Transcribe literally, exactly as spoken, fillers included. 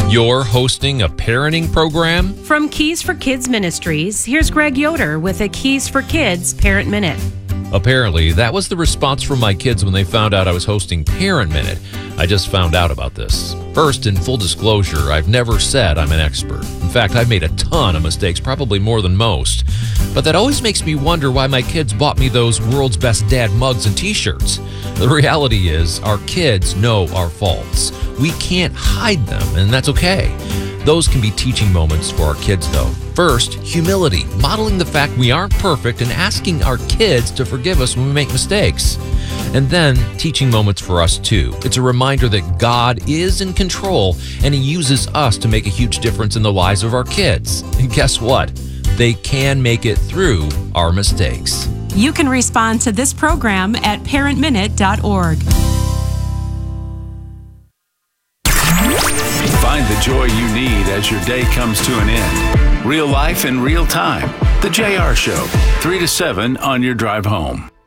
You're hosting a parenting program? From Keys for Kids Ministries, here's Greg Yoder with a Keys for Kids Parent Minute. Apparently, that was the response from my kids when they found out I was hosting Parent Minute. I just found out about this. First, in full disclosure, I've never said I'm an expert. In fact, I've made a ton of mistakes, probably more than most. But that always makes me wonder why my kids bought me those World's Best Dad mugs and t-shirts. The reality is, our kids know our faults. We can't hide them, and that's okay. Those can be teaching moments for our kids, though. First, humility, modeling the fact we aren't perfect and asking our kids to forgive us when we make mistakes. And then, teaching moments for us, too. It's a reminder that God is in control, and He uses us to make a huge difference in the lives of our kids. And guess what? They can make it through our mistakes. You can respond to this program at parent minute dot org. Find the joy you need as your day comes to an end. Real life in real time. The J R Show, three to seven on your drive home.